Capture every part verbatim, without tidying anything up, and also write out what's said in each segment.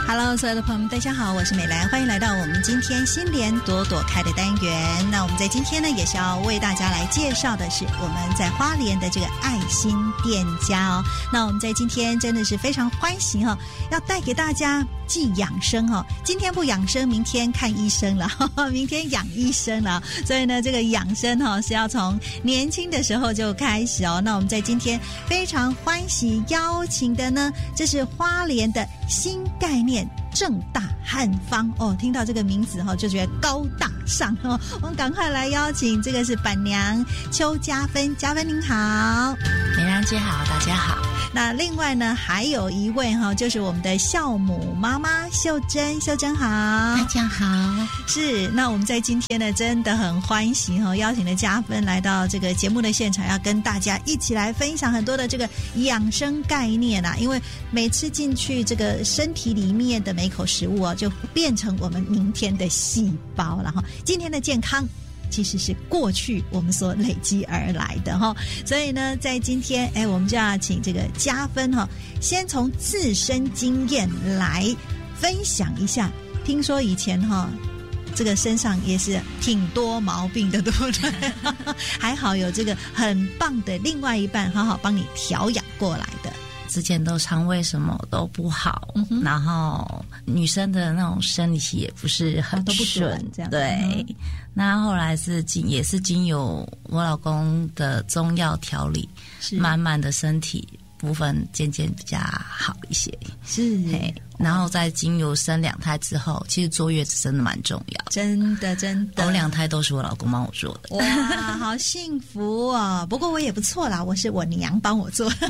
Hello， 所有的朋友们，大家好，我是美兰，欢迎来到我们今天心莲朵朵开的单元。那我们在今天呢，也是要为大家来介绍的是我们在花莲的这个爱心店家哦。那我们在今天真的是非常欢喜哈、哦，要带给大家既养生哦，今天不养生，明天看医生了，呵呵明天养医生了。所以呢，这个养生哈、哦、是要从年轻的时候就开始哦。那我们在今天非常欢喜邀请的呢，这是花莲的新概念正大汉方哦，听到这个名字哈、哦，就觉得高大上哦。我们赶快来邀请，这个是板娘邱嘉芬，嘉芬您好。 美兰姐好，大家好。 那另外呢，还有一位哈、哦，就是我们的孝母妈妈秀珍，秀珍好， 大家好。 是，那我们在今天呢，真的很欢喜哈、哦，邀请了嘉芬来到这个节目的现场，要跟大家一起来分享很多的这个养生概念啊。因为每次进去这个身体里面的每口食物啊，就变成我们明天的细胞，然后今天的健康其实是过去我们所累积而来的哈，所以呢，在今天，哎，我们就要请这个嘉芬哈，先从自身经验来分享一下。听说以前哈，这个身上也是挺多毛病的，对不对？还好有这个很棒的另外一半，好好帮你调养过来的。 之前都肠胃什么都不好、嗯、然后女生的那种生理期也不是很顺、哦、都不准这样。对、嗯、那后来是经也是经由我老公的中药调理，慢慢的身体部分渐渐比较好一些。 是， 嘿，然后在经由生两胎之后，其实坐月子真的蛮重要， 真的真的。 我两胎都是我老公帮我做的。 哇，好幸福哦！不过我也不错啦，我是我娘帮我做。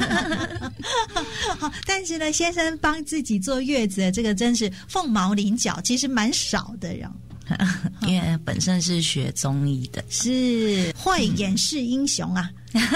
但是呢，先生帮自己坐月子，这个真是凤毛麟角，其实蛮少的人。 因为本身是学中医的， 是会掩饰英雄啊。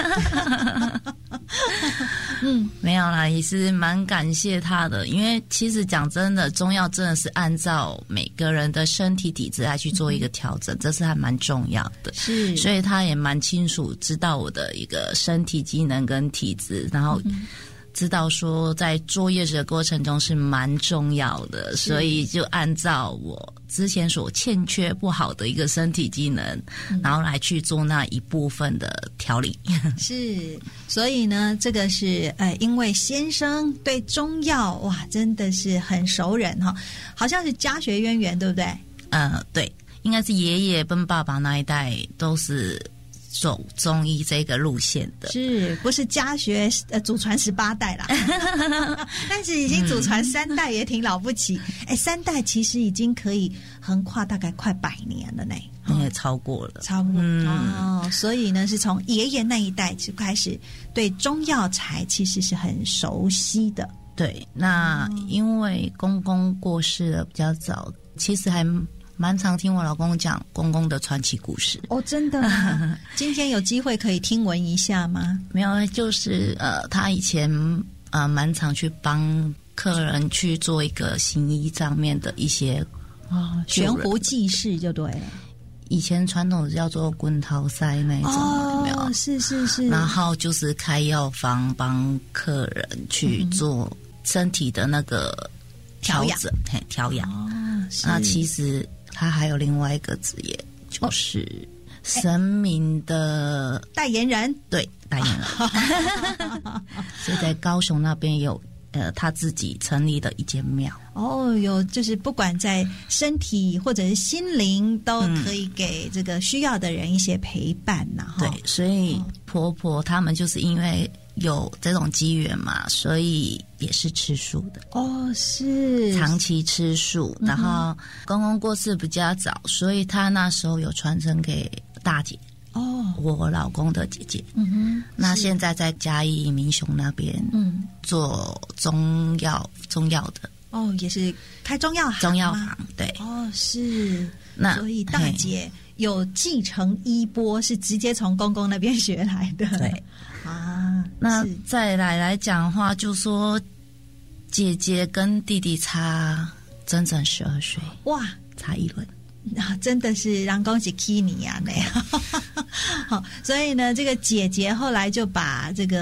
嗯， 没有啦，也是蛮感谢他的。因为其实讲真的，中药真的是按照每个人的身体体质来去做一个调整，嗯、这是还蛮重要的。 是，所以他也蛮清楚知道我的一个身体机能跟体质，然后知道说在坐月子的过程中是蛮重要的，所以就按照我之前所欠缺不好的一个身体机能、嗯、然后来去做那一部分的调理。 是，所以呢，这个是呃，因为先生对中药哇真的是很熟人哈，好像是家学渊源，对不对？ 呃，对，应该是爷爷跟爸爸那一代都是走中医这个路线的， 是不是家学呃祖传十八代啦？但是已经祖传三代也挺了不起。哎、嗯，三代其实已经可以横跨大概快百年了呢， 也超过了， 超过、嗯、哦。所以呢，是从爷爷那一代就开始对中药材其实是很熟悉的。 对，那因为公公过世了比较早，其实还蛮常听我老公讲公公的传奇故事。 哦，真的吗？今天有机会可以听闻一下吗？ 没有，就是呃，他以前呃蛮常去帮客人去做一个行医上面的一些哦悬壶济世就对了。 以前传统叫做滚桃塞那一种， 哦， 有没有？ 是是是。 然后就是开药方帮客人去做身体的那个调整，嘿，调养。哦，那其实他还有另外一个职业，就是神明的代言人。 对，代言人。所以在高雄那边有呃他自己成立的一间庙。 哦，有就是不管在身体或者是心灵，都可以给这个需要的人一些陪伴呐、啊。 对，所以婆婆他们就是因为有这种机缘嘛，所以也是吃素的。 哦，是长期吃素，然后公公过世比较早，所以他那时候有传承给大姐。哦，我老公的姐姐。嗯哼，那现在在嘉义民雄那边，嗯，做中药中药的。哦， 也是开中药行。 中药行，对。 哦，是。那所以大姐有继承衣钵，是直接从公公那边学来的。 对。啊，那再来来讲的话，就说姐姐跟弟弟差整整十二岁，哇，差一轮。 啊，真的是让恭喜 Kini 啊那样。好，所以呢，这个姐姐后来就把这个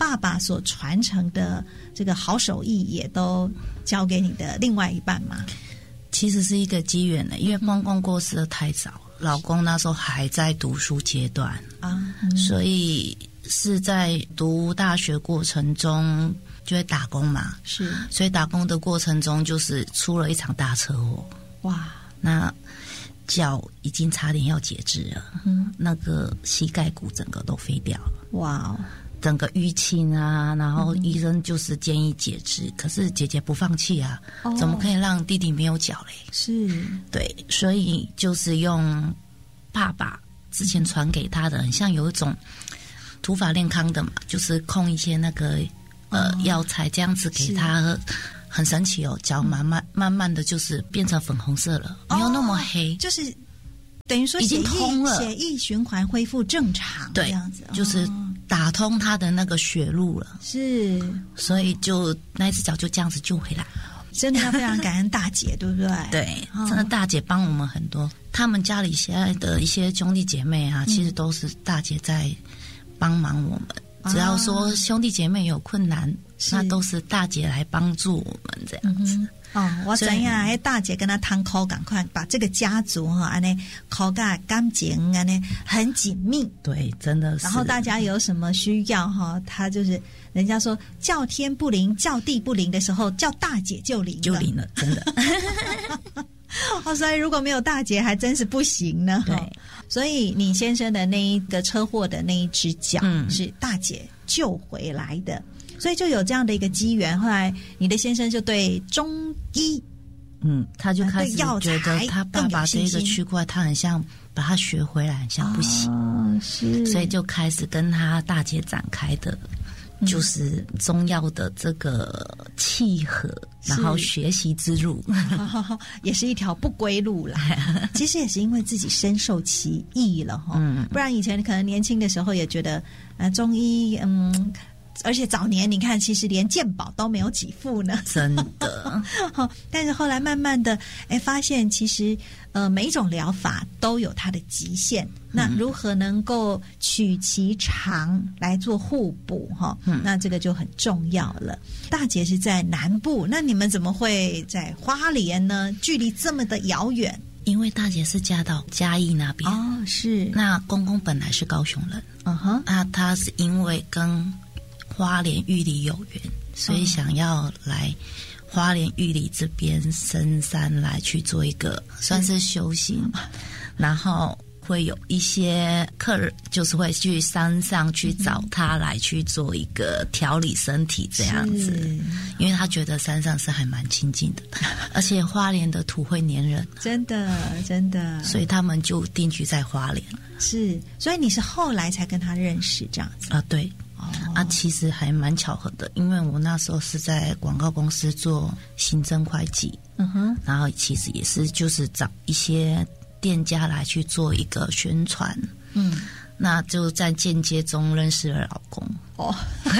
爸爸所传承的这个好手艺也都交给你的另外一半吗？ 其实是一个机缘的，因为公公过世的太早，老公那时候还在读书阶段啊、嗯，所以是在读大学过程中就会打工嘛， 是， 所以打工的过程中就是出了一场大车祸，哇，那脚已经差点要截肢了，嗯，那个膝盖骨整个都飞掉了，哇，整个淤青啊，然后医生就是建议截肢、嗯、可是姐姐不放弃啊、哦、怎么可以让弟弟没有脚嘞？是，对，所以就是用爸爸之前传给他的，很像有一种土法炼钢的嘛，就是控一些那个呃、哦、药材这样子给他喝，很神奇哦，脚慢慢慢慢的就是变成粉红色了，没有那么黑， 哦、就是等于说已经通了， 血液循环恢复正常， 对， 这样子， 就是打通他的那个血路了， 是， 所以就那一只脚就这样子救回来。 真的要非常感恩大姐，对不对？ 对，真的大姐帮我们很多。他们家里现在的一些兄弟姐妹啊，嗯、其实都是大姐在帮忙我们。嗯、只要说兄弟姐妹有困难，那都是大姐来帮助我们这样子。嗯哦，我知影，迄大姐跟她摊口赶快把这个家族哈，安尼口感感情安尼很紧密。 对，真的是。 然后大家有什么需要哈，她就是人家说叫天不灵，叫地不灵的时候，叫大姐就灵了， 就灵了，真的。 哦，所以如果没有大姐，还真是不行呢。 对， 所以你先生的那一个车祸的那一只脚，嗯，是大姐救回来的。所以就有这样的一个机缘，后来你的先生就对中医， 嗯，他就开始觉得他爸爸这个区块，他很像把他学回来，很像不行，哦、是，所以就开始跟他大姐展开的，就是中药的这个契合，然后学习之路， 也是一条不归路啦。其实也是因为自己深受其益了哈，嗯，不然以前可能年轻的时候也觉得，呃，中医，嗯。而且早年你看，其实连健保都没有给付呢， 真的。 但是后来慢慢的，哎，发现其实呃每一种疗法都有它的极限，那如何能够取其长来做互补哈？嗯，那这个就很重要了。大姐是在南部，那你们怎么会在花莲呢？距离这么的遥远？ 因为大姐是嫁到嘉义那边哦，是。 那公公本来是高雄人， 嗯哼， 那他是因为跟花莲玉里有缘，所以想要来花莲玉里这边深山来去做一个算是修行，然后会有一些客人就是会去山上去找他来去做一个调理身体这样子，因为他觉得山上是还蛮亲近的，而且花莲的土会黏人， 真的真的， 所以他们就定居在花莲。 是，所以你是后来才跟他认识这样子啊？对。啊，其实还蛮巧合的，因为我那时候是在广告公司做行政会计，嗯哼，然后其实也是就是找一些店家来去做一个宣传，嗯，那就在间接中认识了老公，哦，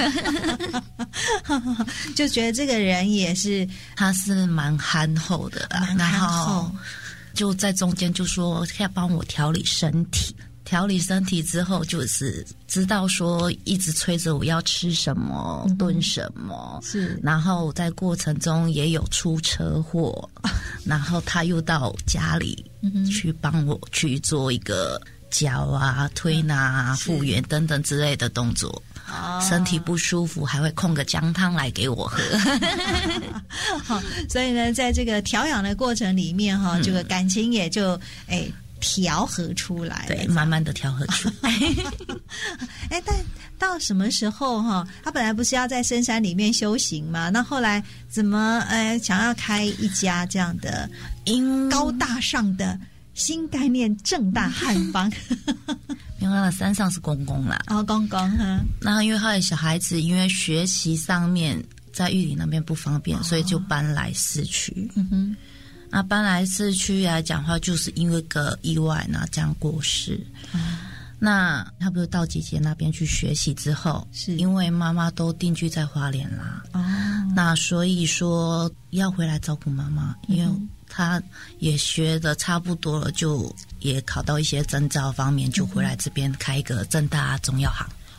就觉得这个人也是， 他是蛮憨厚的啦， 蛮憨厚， 就在中间就说要帮我调理身体。调理身体之后，就是知道说一直催着我要吃什么、嗯、炖什么，是。然后在过程中也有出车祸，然后他又到家里去帮我去做一个脚啊、推拿啊、复原等等之类的动作。哦、身体不舒服还会控个姜汤来给我喝。 好，所以呢，在这个调养的过程里面哈、嗯，这个感情也就哎。调和出来， 对，慢慢的调和出来。 哎，但到什么时候哈？他本来不是要在深山里面修行吗？那后来怎么呃想要开一家这样的高大上的新概念正大汉方？ 因为他的山上是公公啦， 哦，公公哈。 然后因为他的小孩子，因为学习上面在玉里那边不方便，哦、所以就搬来市区。嗯哼。那搬来市区来讲话，就是因为个意外呢，这样过世。嗯、那他不是到姐姐那边去学习之后，是因为妈妈都定居在花莲啦。哦，那所以说要回来照顾妈妈，嗯、因为他也学的差不多了，就也考到一些证照方面，就回来这边开一个正大中药行。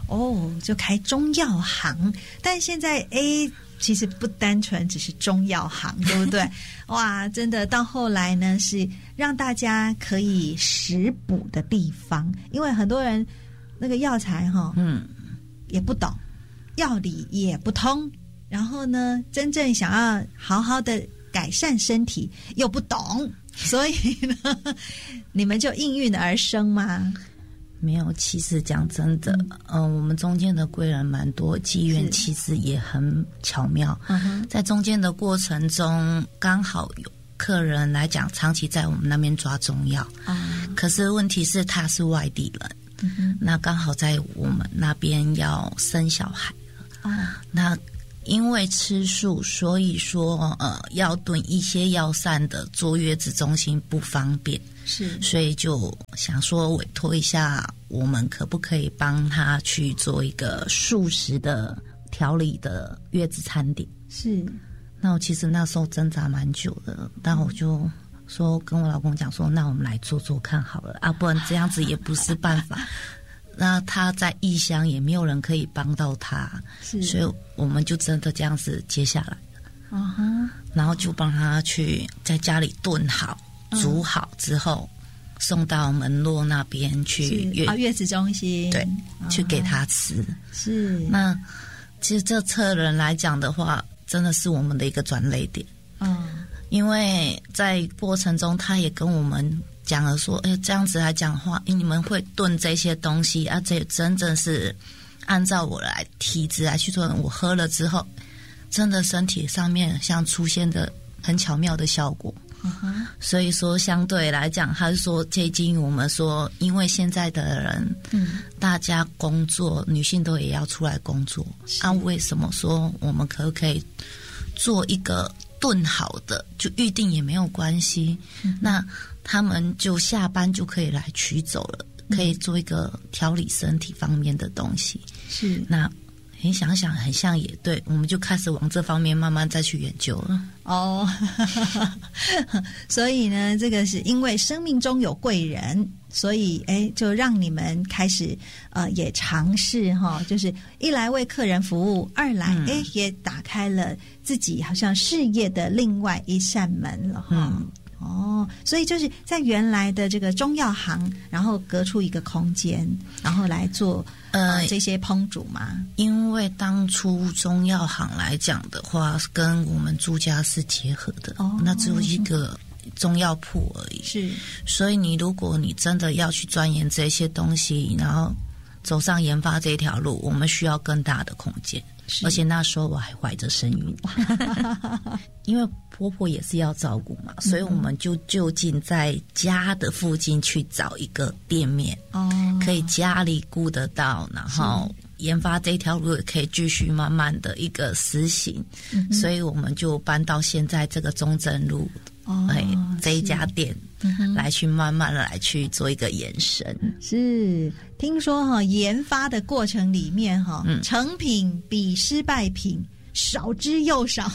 哦，就开中药行。但现在 A 其实不单纯只是中药行，对不对？哇，真的到后来呢，是让大家可以食补的地方，因为很多人那个药材哈，嗯，也不懂，药理也不通，然后呢，真正想要好好的改善身体又不懂，所以呢，你们就应运而生吗？ 没有，其实讲真的，嗯、呃，我们中间的贵人蛮多，机缘其实也很巧妙。在中间的过程中，刚好有客人来讲，长期在我们那边抓中药，嗯、可是问题是他是外地人，嗯、那刚好在我们那边要生小孩了，哦、那因为吃素，所以说呃要炖一些药膳的坐月子中心不方便。是，所以就想说委托一下，我们可不可以帮他去做一个素食的调理的月子餐点？是，那我其实那时候挣扎蛮久的，但我就说跟我老公讲说，那我们来做做看好了啊，不然这样子也不是办法。那他在异乡也没有人可以帮到他，是，所以我们就真的这样子接下来了。uh huh. 然后就帮他去在家里炖好。煮好之后，送到门洛那边去月啊月子中心， 对， 哦、 去给他吃。是， 那其实这客人来讲的话，真的是我们的一个转捩点。嗯，因为在过程中，他也跟我们讲了说，哎，这样子来讲的话，你们会炖这些东西啊，这真正是按照我来体质来去做，我喝了之后，真的身体上面像出现的很巧妙的效果。Uh-huh. 所以说相对来讲，他是说接近我们说，因为现在的人，嗯，大家工作，女性都也要出来工作，啊，为什么说我们可不可以做一个炖好的，就预定也没有关系，嗯、那他们就下班就可以来取走了，可以做一个调理身体方面的东西。是，那你想想，很像也对，我们就开始往这方面慢慢再去研究了。 哦，所以呢，这个是因为生命中有贵人，所以哎，就让你们开始呃也尝试哈，就是一来为客人服务，二来哎、嗯、也打开了自己好像事业的另外一扇门了哈。嗯哦，所以就是在原来的这个中药行，然后隔出一个空间，然后来做呃这些烹煮嘛。 因为当初中药行来讲的话，跟我们住家是结合的，哦、那只有一个中药铺而已。是，所以你如果你真的要去钻研这些东西，然后走上研发这条路，我们需要更大的空间。而且那时候我还怀着身孕，因为婆婆也是要照顾嘛，所以我们就就近在家的附近去找一个店面，哦，可以家里顾得到，然后研发这条路也可以继续慢慢的一个实行，嗯、所以我们就搬到现在这个中正路，哦，哎，这一家店。来去慢慢的来去做一个延伸。 是，听说哈研发的过程里面哈，嗯、成品比失败品少之又少。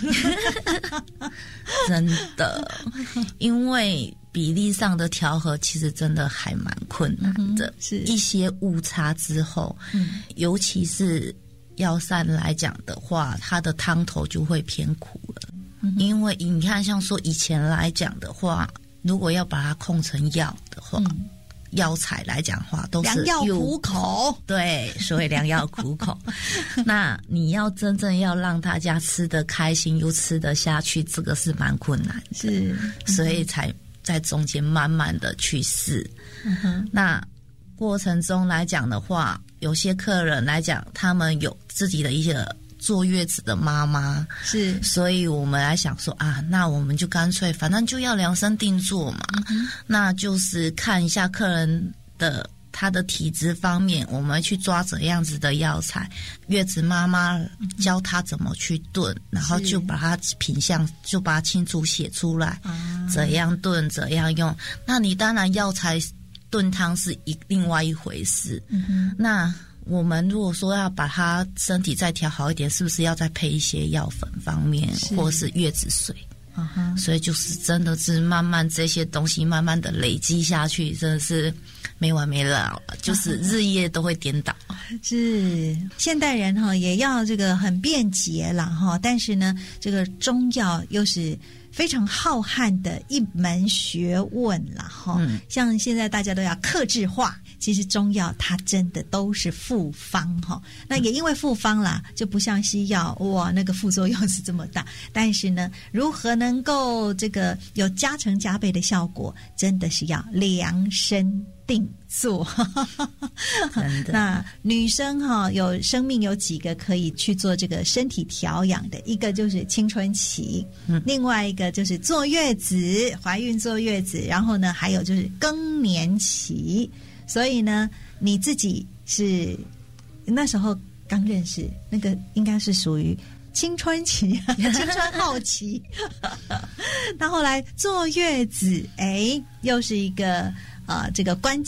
真的，因为比例上的调和其实真的还蛮困难的，嗯、是一些误差之后，嗯、尤其是药膳来讲的话，它的汤头就会偏苦了。嗯、因为你看，像说以前来讲的话。如果要把它控成药的话，嗯、药材来讲的话都是良药苦口， 对，所以良药苦口。那你要真正要让大家吃得开心又吃得下去，这个是蛮困难的，是，嗯、所以才在中间慢慢的去试。嗯、哼那过程中来讲的话，有些客人来讲，他们有自己的一些。坐月子的妈妈是，所以我们来想说啊，那我们就干脆，反正就要量身定做嘛，嗯、那就是看一下客人的他的体质方面，我们去抓怎样子的药材，月子妈妈教他怎么去炖，嗯、然后就把它品相就把它清楚写出来，啊、怎样炖怎样用。那你当然药材炖汤是一另外一回事，嗯、那。我们如果说要把他身体再调好一点，是不是要再配一些药粉方面，或者是月子水？Uh huh. 所以就是真的是慢慢这些东西慢慢的累积下去，真的是没完没了，就是日夜都会颠倒。 是现代人哈也要这个很便捷啦哈，但是呢，这个中药又是非常浩瀚的一门学问啦哈。嗯，像现在大家都要客制化，其实中药它真的都是复方哈。那也因为复方啦，就不像西药哇那个副作用是这么大，但是呢，如何能够这个有加成加倍的效果，真的是要量身定做。 真的。 那女生哈有生命有几个可以去做这个身体调养的，一个就是青春期，嗯，另外一个就是坐月子，怀孕坐月子，然后呢还有就是更年期。所以呢，你自己是那时候刚认识，那个应该是属于青春期，青春后期。那后来坐月子，哎，又是一个呃这个关键。